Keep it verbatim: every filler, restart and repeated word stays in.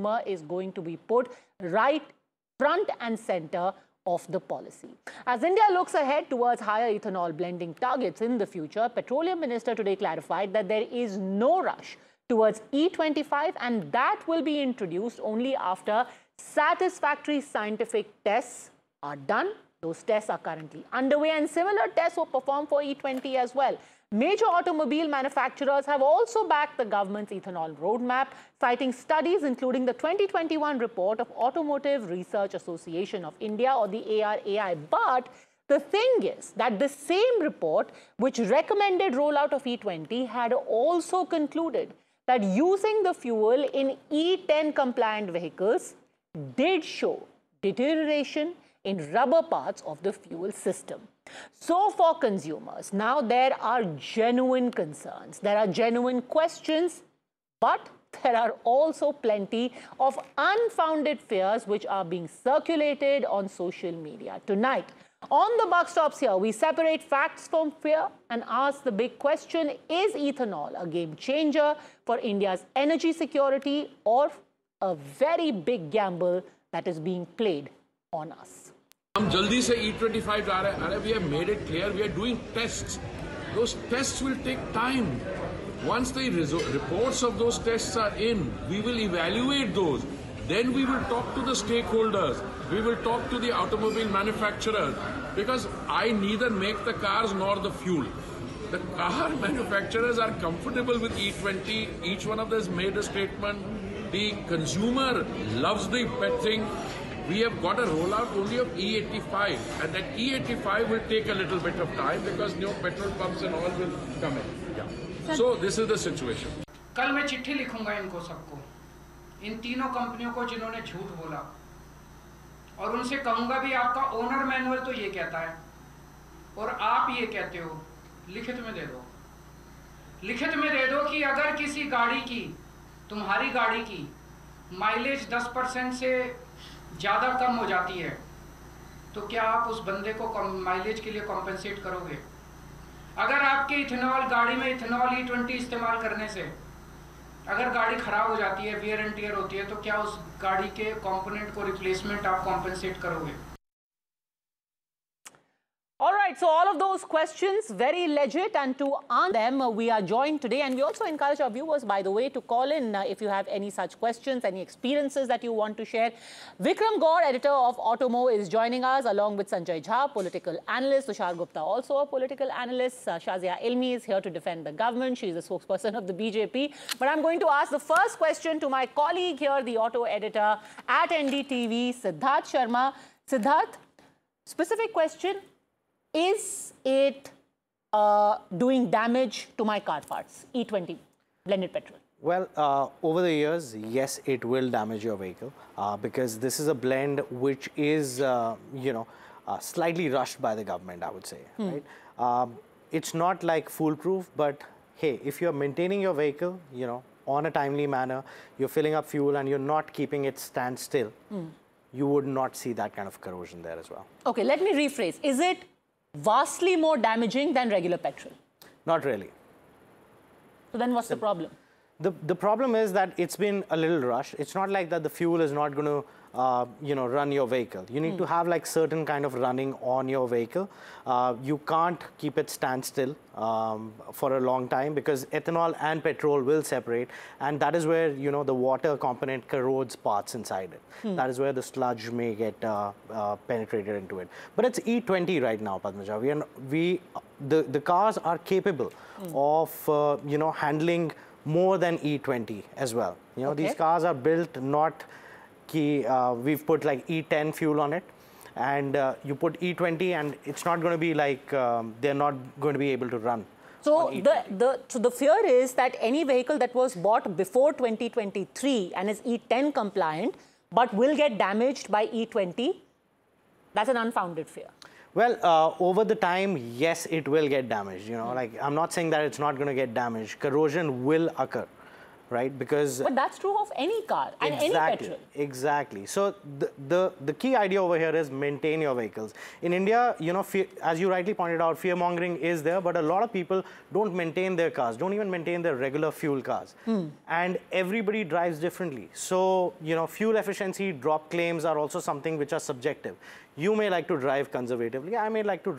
consumer is going to be put right front and center of the policy. As India looks ahead towards higher ethanol blending targets in the future, Petroleum Minister today clarified that there is no rush towards E twenty-five, and that will be introduced only after satisfactory scientific tests are done. Those tests are currently underway, and similar tests were performed for E twenty as well. Major automobile manufacturers have also backed the government's ethanol roadmap, citing studies including the twenty twenty-one report of Automotive Research Association of India, or the A R A I. But the thing is that the same report, which recommended rollout of E twenty, had also concluded that using the fuel in E ten compliant vehicles did show deterioration in rubber parts of the fuel system. So for consumers, now there are genuine concerns, there are genuine questions, but there are also plenty of unfounded fears which are being circulated on social media. Tonight, on the Buck Stops Here, we separate facts from fear and ask the big question: is ethanol a game changer for India's energy security, or a very big gamble that is being played on us? हम जल्दी से E twenty-five जा रहे हैं. अरे, we have made it clear we are doing tests. Those tests will take time. Once the reports of those tests are in, we will evaluate those. Then we will talk to the stakeholders. We will talk to the automobile manufacturers, because I neither make the cars nor the fuel. The car manufacturers are comfortable with E twenty. Each one of them has made a statement. The consumer loves the pet thing. We have got a rollout only of E eighty-five, and that E eighty-five will take a little bit of time because new petrol pumps and all will come in. Yeah. So this is the situation. कल मैं चिट्ठी लिखूंगा इनको सबको, इन तीनों कंपनियों को जिन्होंने झूठ बोला, और उनसे कहूंगा भी आपका ओनर मैनुअल तो ये कहता है और आप ये कहते हो, लिखित में दे दो। लिखित में दे दो कि अगर किसी गाड़ी की, तुम्हारी गाड़ी की माइलेज दस परसेंट से ज़्यादा कम हो जाती है, तो क्या आप उस बंदे को माइलेज के लिए कॉम्पेंसेट करोगे? अगर आपके इथेनॉल गाड़ी में इथेनॉल ई ट्वेंटी इस्तेमाल करने से अगर गाड़ी खराब हो जाती है, वियर एंड टियर होती है, तो क्या उस गाड़ी के कंपोनेंट को रिप्लेसमेंट आप कॉम्पेंसेट करोगे? All right, so all of those questions, very legit, and to answer them, uh, we are joined today, and we also encourage our viewers, by the way, to call in uh, if you have any such questions, any experiences that you want to share. Vikram Gaur, editor of Automo, is joining us, along with Sanjay Jha, political analyst, Tushar Gupta, also a political analyst. Uh, Shazia Ilmi is here to defend the government. She is a spokesperson of the B J P. But I'm going to ask the first question to my colleague here, the auto editor at N D T V, Siddharth Sharma. Siddharth, specific question. Is it uh, doing damage to my car parts, E twenty blended petrol? Well, uh, over the years, yes, it will damage your vehicle uh, because this is a blend which is, uh, you know, uh, slightly rushed by the government, I would say, hmm. right? Um, it's not like foolproof, but hey, if you're maintaining your vehicle, you know, on a timely manner, you're filling up fuel and you're not keeping it stand still, hmm. you would not see that kind of corrosion there as well. Okay, let me rephrase. Is it vastly more damaging than regular petrol? Not really. So then what's the, the problem? The, the problem is that it's been a little rushed. It's not like that the fuel is not going to, uh, you know, run your vehicle. You need mm. to have like certain kind of running on your vehicle. Uh, you can't keep it stand still um, for a long time because ethanol and petrol will separate. And that is where, you know, the water component corrodes parts inside it. Mm. That is where the sludge may get uh, uh, penetrated into it. But it's E twenty right now, Padmaja. We, are, we the, the cars are capable mm. of, uh, you know, handling more than E twenty as well. You know, okay. These cars are built not key, uh, we've put like E ten fuel on it, and uh, you put E twenty and it's not going to be like, um, they're not going to be able to run. So the, the, so the fear is that any vehicle that was bought before twenty twenty-three and is E ten compliant, but will get damaged by E twenty, that's an unfounded fear. Well, uh, over the time, yes, it will get damaged. You know, mm. like I'm not saying that it's not going to get damaged. Corrosion will occur. right? Because But that's true of any car and exactly, any petrol. Exactly. So the, the, the key idea over here is maintain your vehicles. In India, you know, fear, as you rightly pointed out, fear mongering is there, but a lot of people don't maintain their cars, don't even maintain their regular fuel cars. Hmm. And everybody drives differently. So, you know, fuel efficiency drop claims are also something which are subjective. You may like to drive conservatively. I may like to